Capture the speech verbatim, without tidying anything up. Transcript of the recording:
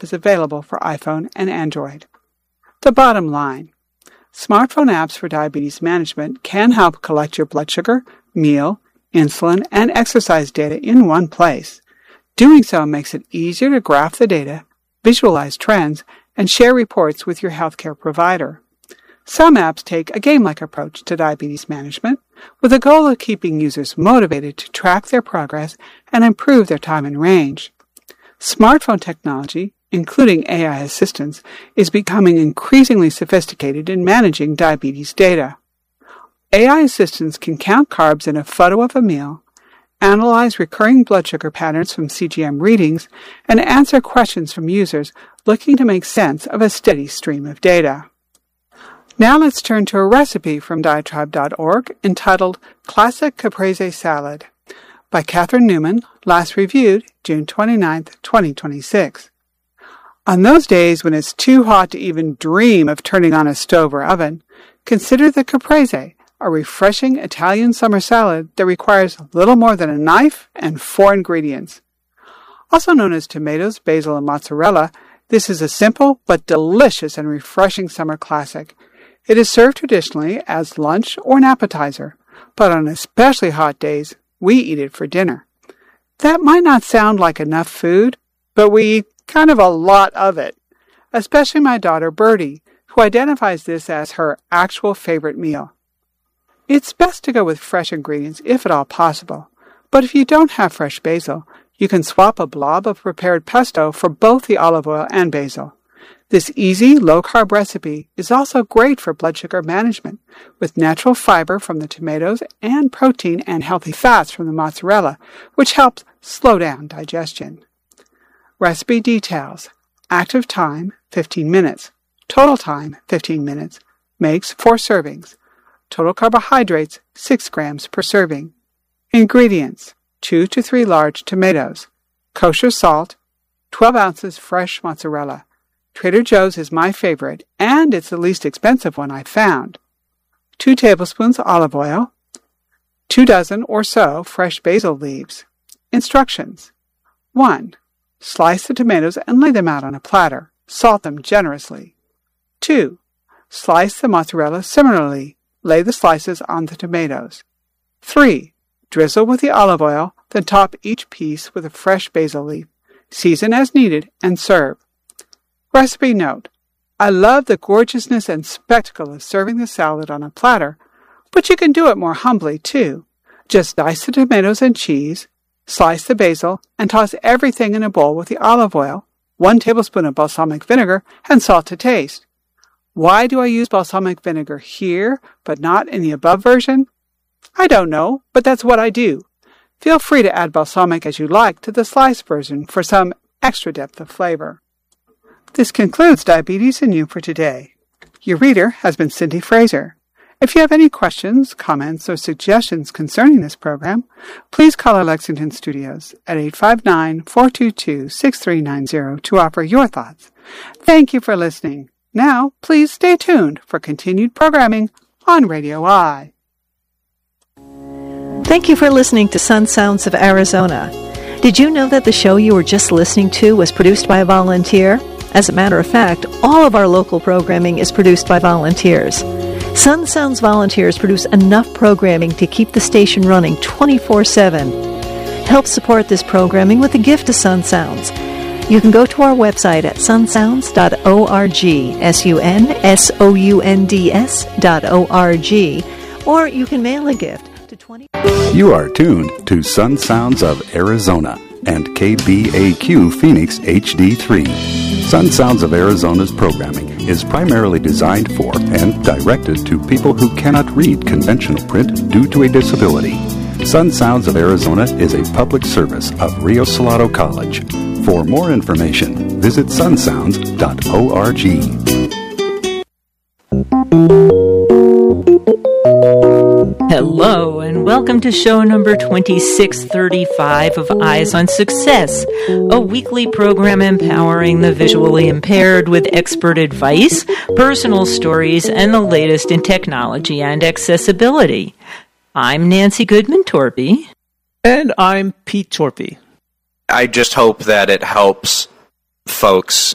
is available for iPhone and Android. The bottom line: smartphone apps for diabetes management can help collect your blood sugar, meal, insulin, and exercise data in one place. Doing so makes it easier to graph the data, visualize trends, and share reports with your healthcare provider. Some apps take a game-like approach to diabetes management, with the goal of keeping users motivated to track their progress and improve their time in range. Smartphone technology, including A I assistants, is becoming increasingly sophisticated in managing diabetes data. A I assistants can count carbs in a photo of a meal, analyze recurring blood sugar patterns from C G M readings, and answer questions from users looking to make sense of a steady stream of data. Now let's turn to a recipe from diatribe dot org entitled Classic Caprese Salad by Catherine Newman, last reviewed June twenty-ninth, twenty twenty-six. On those days when it's too hot to even dream of turning on a stove or oven, consider the caprese, a refreshing Italian summer salad that requires little more than a knife and four ingredients. Also known as tomatoes, basil, and mozzarella, this is a simple but delicious and refreshing summer classic. It is served traditionally as lunch or an appetizer, but on especially hot days, we eat it for dinner. That might not sound like enough food, but we eat kind of a lot of it, especially my daughter Bertie, who identifies this as her actual favorite meal. It's best to go with fresh ingredients if at all possible, but if you don't have fresh basil, you can swap a blob of prepared pesto for both the olive oil and basil. This easy, low-carb recipe is also great for blood sugar management, with natural fiber from the tomatoes and protein and healthy fats from the mozzarella, which helps slow down digestion. Recipe details: active time, fifteen minutes. Total time, fifteen minutes. Makes four servings. Total carbohydrates, six grams per serving. Ingredients: two to three large tomatoes, kosher salt, twelve ounces fresh mozzarella. Trader Joe's is my favorite, and it's the least expensive one I've found. Two tablespoons olive oil. Two dozen or so fresh basil leaves. Instructions: one. Slice the tomatoes and lay them out on a platter. Salt them generously. two. Slice the mozzarella similarly. Lay the slices on the tomatoes. three. Drizzle with the olive oil, then top each piece with a fresh basil leaf. Season as needed and serve. Recipe note: I love the gorgeousness and spectacle of serving the salad on a platter, but you can do it more humbly too. Just dice the tomatoes and cheese, slice the basil, and toss everything in a bowl with the olive oil, one tablespoon of balsamic vinegar, and salt to taste. Why do I use balsamic vinegar here, but not in the above version? I don't know, but that's what I do. Feel free to add balsamic as you like to the sliced version for some extra depth of flavor. This concludes Diabetes and You for today. Your reader has been Cindy Fraser. If you have any questions, comments, or suggestions concerning this program, please call our Lexington studios at eight five nine, four two two, six three nine zero to offer your thoughts. Thank you for listening. Now, please stay tuned for continued programming on Radio I. Thank you for listening to Sun Sounds of Arizona. Did you know that the show you were just listening to was produced by a volunteer? As a matter of fact, all of our local programming is produced by volunteers. Sun Sounds volunteers produce enough programming to keep the station running twenty-four seven. Help support this programming with a gift to Sun Sounds. You can go to our website at sun sounds dot org, S U N S O U N D S dot O R G, or you can mail a gift to twenty... You are tuned to Sun Sounds of Arizona and K B A Q Phoenix H D three. Sun Sounds of Arizona's programming is primarily designed for and directed to people who cannot read conventional print due to a disability. Sun Sounds of Arizona is a public service of Rio Salado College. For more information, visit sun sounds dot org. Hello, and welcome to show number twenty-six thirty-five of Eyes on Success, a weekly program empowering the visually impaired with expert advice, personal stories, and the latest in technology and accessibility. I'm Nancy Goodman-Torpy. And I'm Pete Torpy. I just hope that it helps folks